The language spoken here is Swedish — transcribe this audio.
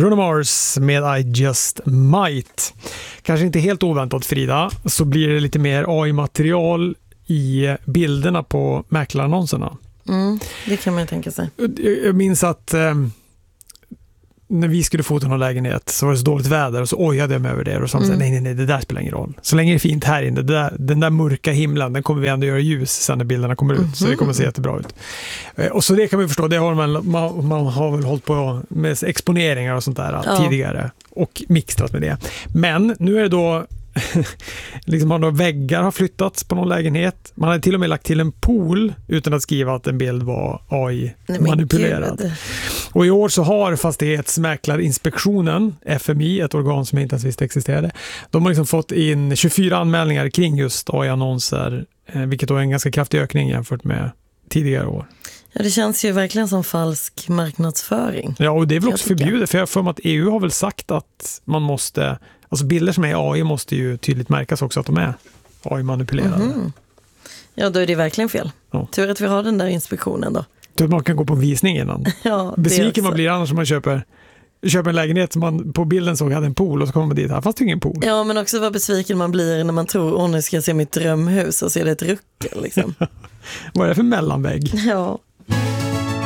Bruno Mars med I Just Might. Kanske inte helt oväntat, Frida, så blir det lite mer AI-material i bilderna på mäklarannonserna. Det kan man ju tänka sig. Jag minns att när vi skulle fota någon lägenhet så var det så dåligt väder och så ojade jag mig över det och så sa nej, det där spelar ingen roll. Så länge det är fint här inne, den där mörka himlen, den kommer vi ändå göra ljus sen när bilderna kommer ut, så det kommer att se jättebra ut. Och så det kan man förstå, det har man har väl hållit på med exponeringar och sånt där tidigare och mixtrat med det. Men nu är det då liksom några väggar har flyttats på någon lägenhet. Man hade till och med lagt till en pool utan att skriva att en bild var AI-manipulerad. Och i år så har Fastighetsmäklarinspektionen, FMI, ett organ som jag inte ens visste existerade, de har liksom fått in 24 anmälningar kring just AI-annonser, vilket då är en ganska kraftig ökning jämfört med tidigare år. Ja, det känns ju verkligen som falsk marknadsföring. Ja, och det är väl också förbjudet, för jag får mig att EU har väl sagt att man måste, alltså bilder som är AI måste ju tydligt märkas också att de är AI-manipulerade. Ja, då är det verkligen fel. Ja. Tur att vi har den där inspektionen då. Så att man kan gå på visning innan. Ja, besviken man blir annars om man köper en lägenhet som man på bilden såg hade en pool och så kommer man dit, här fast det är ingen pool. Ja, men också vad besviken man blir när man tror nu ska jag se mitt drömhus och så är det ett ruckel liksom. Vad är det för mellanvägg? Ja.